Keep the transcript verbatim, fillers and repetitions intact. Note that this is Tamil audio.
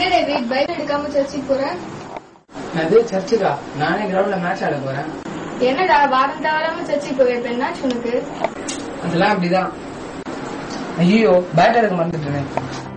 என்ன டேவிட் பைபிள் எடுக்காம சர்ச்சுக்கு போறேன்? அது சர்ச்சுக்கா? நானே கிரவுண்ட்ல மேட்ச் ஆட போறேன். என்னடா வாரம் தவறாம சர்ச்சுக்கு போய் இப்ப என்னாச்சு உனக்கு? அதெல்லாம் அப்படிதான். ஐயோ பேட் எடுக்க மறந்துட்டேன்.